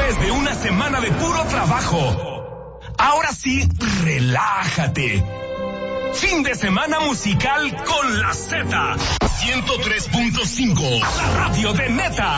Después de una semana de puro trabajo, ahora sí, relájate. Fin de semana musical con la Z. 103.5, la radio de Neta.